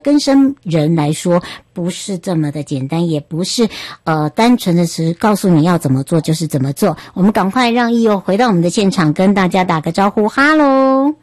更生人来说不是这么的简单，也不是单纯的是告诉你要怎么做就是怎么做。我们赶快让义友回到我们的现场，跟大家打个招呼。哈喽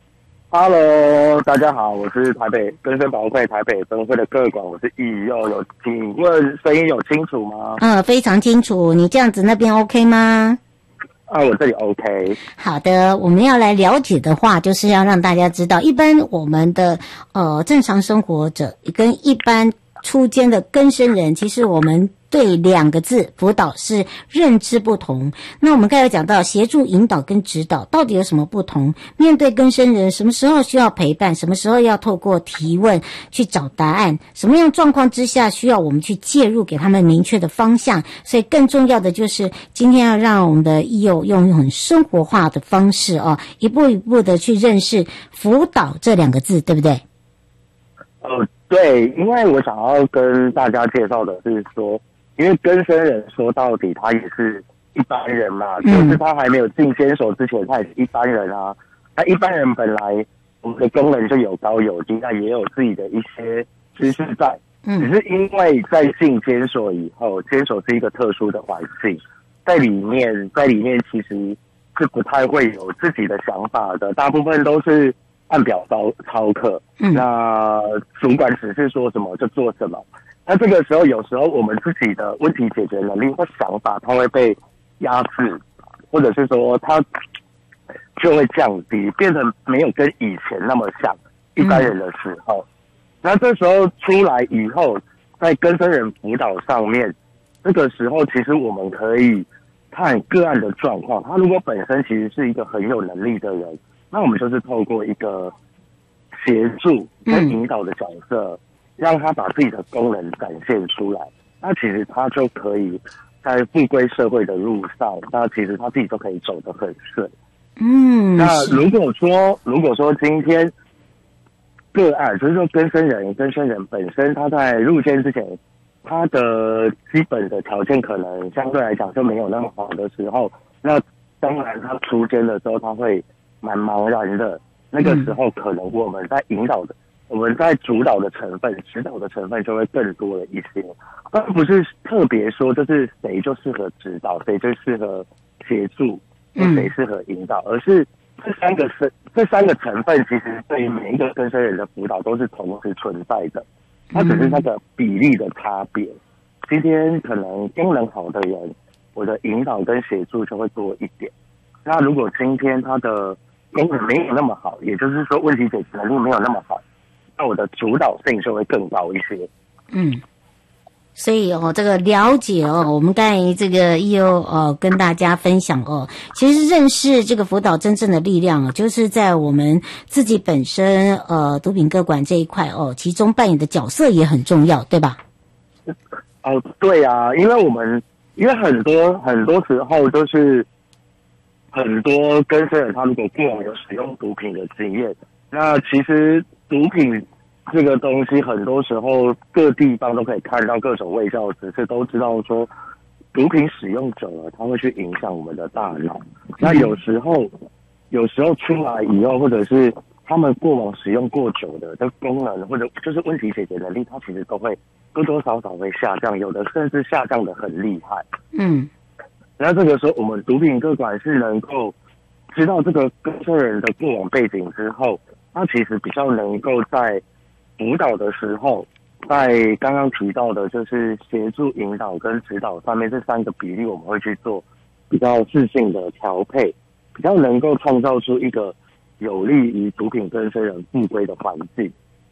，Hello， 大家好，我是台北更生保护会台北分会的个管，我是义友。请问声音有清楚吗？ 非常清楚。你这样子那边 OK 吗？ 我这里 OK。 好的，我们要来了解的话，就是要让大家知道，一般我们的正常生活者跟一般初间的更生人，其实我们对两个字辅导是认知不同。那我们刚才讲到协助引导跟指导到底有什么不同？面对更生人，什么时候需要陪伴，什么时候要透过提问去找答案，什么样状况之下需要我们去介入，给他们明确的方向。所以更重要的就是今天要让我们的义友用很生活化的方式一步一步的去认识辅导这两个字，对不对？ 对，因为我想要跟大家介绍的是说，因为更生人说到底他也是一般人嘛，就是他还没有进监所之前他也是一般人啊。那一般人本来我们的功能就有高有低，那也有自己的一些知识在，只是因为在进监所以后，监所是一个特殊的环境，在里面其实是不太会有自己的想法的，大部分都是按表操课，那主管指示说什么就做什么。那这个时候，有时候我们自己的问题解决能力或想法，它会被压制，或者是说它就会降低，变成没有跟以前那么像一般人的时候。那这时候出来以后，在更生人辅导上面，这个时候其实我们可以看个案的状况。他如果本身其实是一个很有能力的人，那我们就是透过一个协助跟引导的角色，让他把自己的功能展现出来。那其实他就可以在复归社会的路上，那其实他自己就可以走得很顺。那如果说今天个案，就是说更生人本身他在入监之前，他的基本的条件可能相对来讲就没有那么好的时候，那当然他出监的时候他会蛮茫然的。那个时候可能我们在我们在主导的成分、指导的成分就会更多了一些，而不是特别说就是谁就适合指导，谁就适合协助，谁适合引导，而是这三个成分其实对于每一个更生人的辅导都是同时存在的，它只是那个比例的差别。今天可能功能好的人，我的引导跟协助就会多一点。那如果今天他的功能没有那么好，也就是说问题解决能力没有那么好，那我的主导性就会更高一些。 所以这个了解我们刚才这个义友跟大家分享其实认识这个辅导真正的力量就是在我们自己本身毒品个管这一块其中扮演的角色也很重要，对吧？ 对啊，因为很多时候就是很多更生人他如果过往有使用毒品的经验，那其实毒品这个东西很多时候各地方都可以看到各种卫教指示，都知道说毒品使用者了，它会去影响我们的大脑。那有时候出来以后，或者是他们过往使用过久的这功能或者就是问题解决能力，它其实都会多多少少会下降，有的甚至下降的很厉害。那这个时候我们毒品个管是能够知道这个更生人的过往背景之后，他其实比较能够在辅导的时候，在刚刚提到的就是协助引导跟指导上面这三个比例，我们会去做比较适性的调配，比较能够创造出一个有利于毒品更生人复归的环境。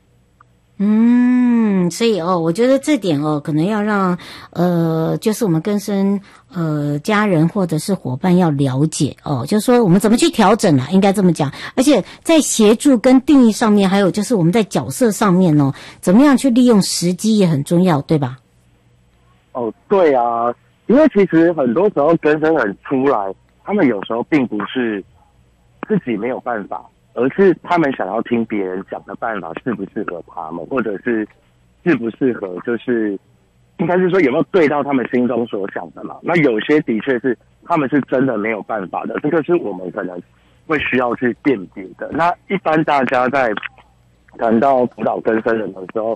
所以我觉得这点可能要让就是我们更生家人或者是伙伴要了解就是说我们怎么去调整应该这么讲，而且在协助跟定义上面，还有就是我们在角色上面怎么样去利用时机也很重要，对吧？ 对啊，因为其实很多时候更生人出来，他们有时候并不是自己没有办法，而是他们想要听别人讲的办法适不适合他们，或者是适不适合，就是应该是说有没有对到他们心中所想的嘛。那有些的确是他们是真的没有办法的，这个是我们可能会需要去辨别的。那一般大家在谈到辅导更生人的时候，